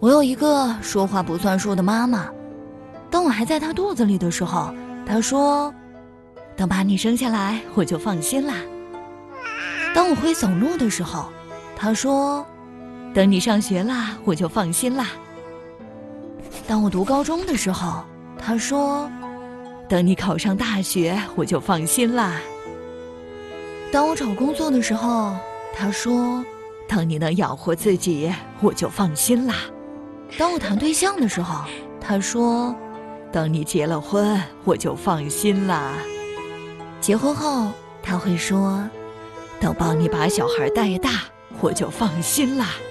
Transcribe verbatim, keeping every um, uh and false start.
我有一个说话不算数的妈妈，当我还在她肚子里的时候，她说：“等把你生下来，我就放心啦。”当我会走路的时候，她说：“等你上学啦，我就放心啦。”当我读高中的时候，她说：“等你考上大学，我就放心啦。”当我找工作的时候，她说：“等你能养活自己，我就放心啦。”当我谈对象的时候，她说：“等你结了婚，我就放心啦。”结婚后，她会说：“等帮你把小孩带大，我就放心啦。”